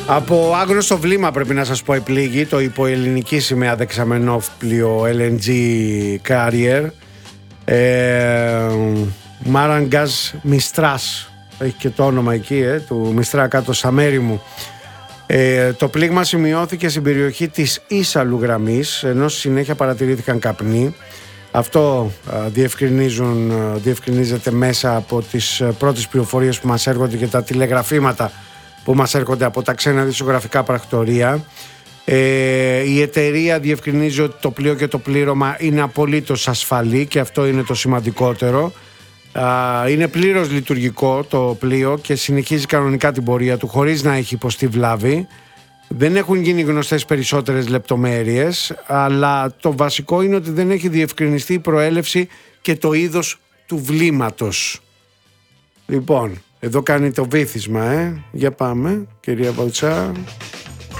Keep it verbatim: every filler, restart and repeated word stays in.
Από άγνωστο βλήμα πρέπει να σας πω επλήγει το υποελληνική σημαία δεξαμενόπλοιο ελ εν τζι Carrier, ε, Μάραγκαζ Μιστράς, έχει και το όνομα εκεί, ε, του Μιστρά κάτω στα μέρη μου. Ε, το πλήγμα σημειώθηκε στην περιοχή της Ίσαλου γραμμής, ενώ στη συνέχεια παρατηρήθηκαν καπνοί. Αυτό α, διευκρινίζουν, α, διευκρινίζεται μέσα από τις α, πρώτες πληροφορίες που μας έρχονται και τα τηλεγραφήματα που μας έρχονται από τα ξένα δισογραφικά πρακτορεία. Ε, η εταιρεία διευκρινίζει ότι το πλοίο και το πλήρωμα είναι απολύτως ασφαλή και αυτό είναι το σημαντικότερο. Α, είναι πλήρως λειτουργικό το πλοίο και συνεχίζει κανονικά την πορεία του χωρίς να έχει υποστεί βλάβη. Δεν έχουν γίνει γνωστές περισσότερες λεπτομέρειες, αλλά το βασικό είναι ότι δεν έχει διευκρινιστεί η προέλευση και το είδος του βλήματος. Λοιπόν, εδώ κάνει το βύθισμα, ε. Για πάμε, κυρία Βαλτσά.